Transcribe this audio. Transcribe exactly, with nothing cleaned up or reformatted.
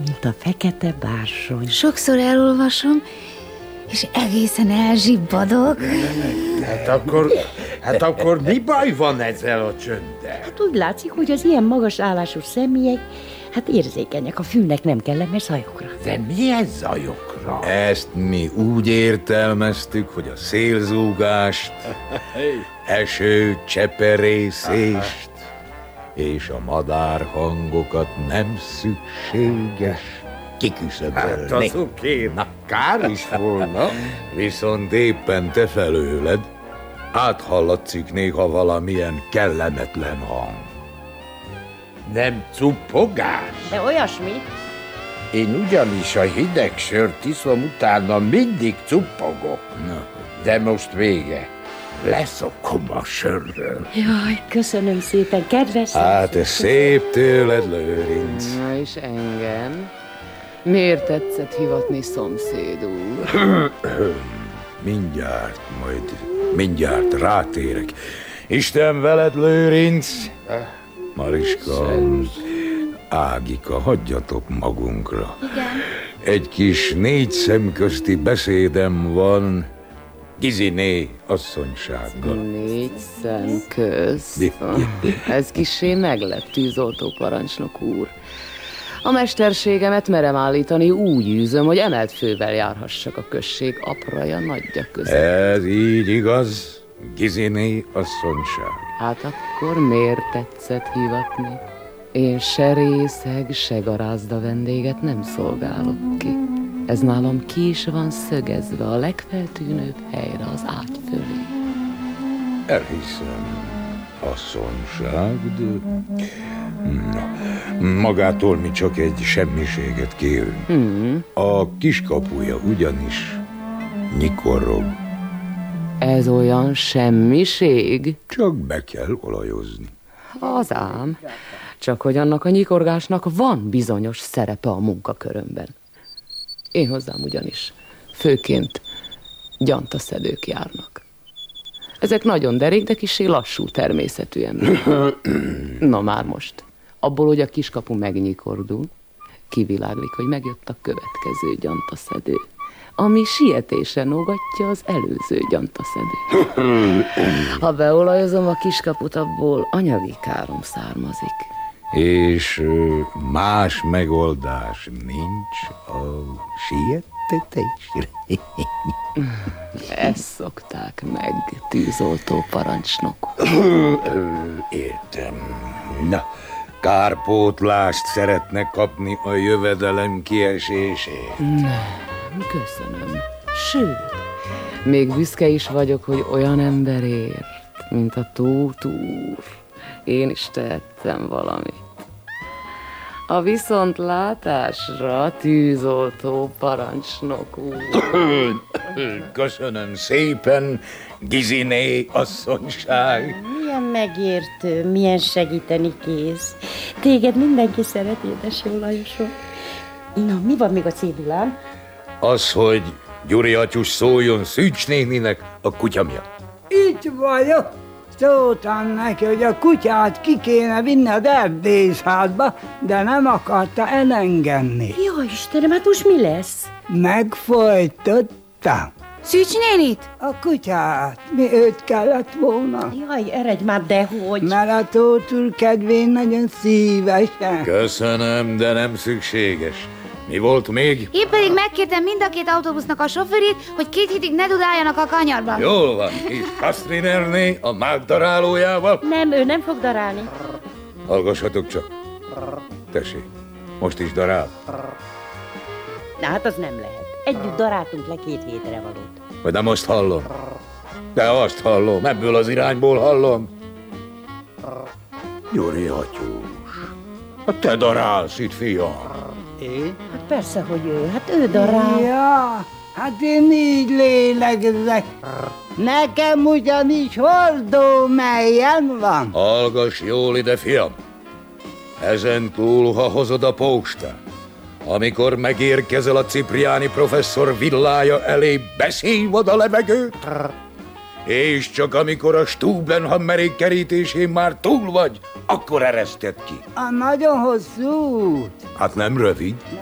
mint a fekete bársony. Sokszor elolvasom, és egészen elzsibbadok. Hát akkor, hát akkor mi baj van ezzel a csönddel? Hát úgy látszik, hogy az ilyen magas állású személyek, hát érzékenyek a fülnek nem kellemes zajokra. De milyen zajokra? Ezt mi úgy értelmeztük, hogy a szélzúgást, eső cseperészést és a madárhangokat nem szükséges kiküszöbölni. Hát azokért kár is volna. Viszont éppen te felőled áthallatszik néha valamilyen kellemetlen hang. Nem cuppogás? De olyasmi. Én ugyanis a hideg sört iszom, utána mindig cuppogok. Na. De most vége. Leszokom a sörről. Jaj, köszönöm szépen, kedves. Hát ez szép tőled, Lőrinc. Na és engem? Miért tetszett hivatni szomszéd úr? Mindjárt, majd mindjárt rátérek. Isten veled, Lőrinc! Mariska, Ágika, hagyjatok magunkra. Igen. Egy kis négy szemközti beszédem van Giziné asszonysággal. Négy szem közt. Ez kissé meglep, tűzoltó parancsnok úr. A mesterségemet merem állítani, úgy űzöm, hogy emelt fővel járhassak a község apraja nagyja között. Ez így igaz, Giziné asszonyság. Hát akkor miért tetszett hivatni? Én se részeg, se garázda vendéget nem szolgálok ki. Ez nálam ki is van szögezve a legfeltűnőbb helyre az ágy fölé. Elhiszem, asszonyság, de... Na, magától mi csak egy semmiséget kérünk. Hmm. A kiskapuja ugyanis nyikorog. Ez olyan semmiség? Csak be kell olajozni. Az ám. Csak hogy annak a nyikorgásnak van bizonyos szerepe a munkakörömben. Én hozzám ugyanis főként gyantaszedők járnak. Ezek nagyon derék, de kissé lassú természetű emberek. Na már most. Abból, hogy a kiskapu megnyikordul, kiviláglik, hogy megjött a következő gyantaszedő, ami sietésen ógatja az előző gyantaszedőt. Ha beolajozom a kiskaput, abból anyagi károm származik. És más megoldás nincs a siettetésre. Ezt szokták meg, tűzoltó parancsnok. Értem. Na, kárpótlást szeretnek kapni a jövedelem kiesését. Nem, köszönöm. Sőt, még büszke is vagyok, hogy olyan emberért, mint a Tóth úr, én is tehettem valamit. A viszontlátásra, tűzoltó parancsnok úr. Köszönöm szépen, Giziné asszonyság. Milyen megértő, milyen segíteni kész. Téged mindenki szeret, édes jó Lajosom. Na, mi van még a cédulán? Az, hogy Gyuri atyus szóljon Szűcs néninek a kutya miatt. Itt vagyok. Szóltam neki, hogy a kutyát ki kéne vinni az erdészházba, de nem akarta elengedni. Jaj, Istenem, hát most mi lesz? Megfojtotta. Szűcs nénit? A kutyát. Mi őt kellett volna? Jaj, eredj már, dehogy. Mert a Tóth úr kedvén nagyon szívesen. Köszönöm, de nem szükséges. Mi volt még? Én pedig megkértem mind a két autóbusznak a sofőrét, hogy két hétig ne dudáljanak a kanyarban. Jól van, és Kastrinerné a mág darálójával? Nem, ő nem fog darálni. Hallgassatok csak. Tessék, most is darál. Na hát az nem lehet. Együtt daráltunk le két hétre valót. De most hallom. De azt hallom, ebből az irányból hallom. Gyuri atyus, hát te darálsz itt, fiam. Én? Hát persze, hogy ő. Hát ő darál. Ja, hát én így lélegzek. Nekem ugyanis hordó melyen van. Hallgass jól ide, fiam. Ezen túl, ha hozod a postát, amikor megérkezel a Cipriani professzor villája elé, beszívod a levegőt, és csak amikor a Stubenhammerék kerítésén már túl vagy, akkor ereszted ki. A nagyon hosszú út. Hát nem rövid.